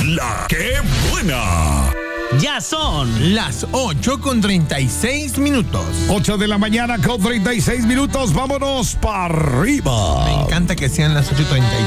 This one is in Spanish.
La ¡Qué buena! Ya son las 8:36. 8 de la mañana con 36 minutos. Vámonos para arriba. Me encanta que sean las 8:36.